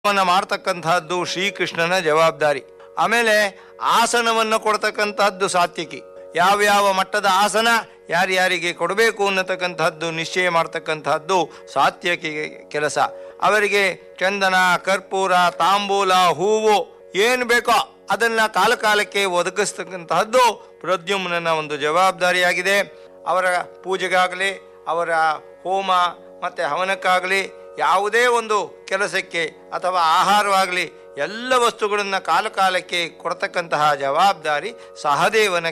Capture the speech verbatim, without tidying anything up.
ಮಾಡ್ತಕ್ಕಂತಹದ್ದು ಶ್ರೀಕೃಷ್ಣನ ಜವಾಬ್ದಾರಿ. ಆಮೇಲೆ ಆಸನವನ್ನು ಕೊಡ್ತಕ್ಕಂತಹದ್ದು ಸಾತ್ವಿಕಿ. ಯಾವ್ಯಾವ ಮಟ್ಟದ ಆಸನ ಯಾರ್ಯಾರಿಗೆ ಕೊಡಬೇಕು ಅನ್ನತಕ್ಕಂತಹದ್ದು ನಿಶ್ಚಯ ಮಾಡ್ತಕ್ಕಂತಹದ್ದು ಸಾತ್ವಿಕಿ ಕೆಲಸ. ಅವರಿಗೆ ಚಂದನ, ಕರ್ಪೂರ, ತಾಂಬೂಲ, ಹೂವು ಏನು ಬೇಕೋ ಅದನ್ನ ಕಾಲ ಕಾಲಕ್ಕೆ ಒದಗಿಸ್ತಕ್ಕಂತಹದ್ದು ಪ್ರದ್ಯುಮ್ನನ ಒಂದು ಜವಾಬ್ದಾರಿಯಾಗಿದೆ. ಅವರ ಪೂಜೆಗಾಗಲಿ, ಅವರ ಹೋಮ ಮತ್ತು ಹವನಕ್ಕಾಗಲಿ, ಯಾವುದೇ ಒಂದು ಕೆಲಸಕ್ಕೆ ಅಥವಾ ಆಹಾರವಾಗಲಿ ಎಲ್ಲ ವಸ್ತುಗಳನ್ನು ಕಾಲ ಕಾಲಕ್ಕೆ ಕೊಡ್ತಕ್ಕಂತಹ ಜವಾಬ್ದಾರಿ ಸಹದೇವನ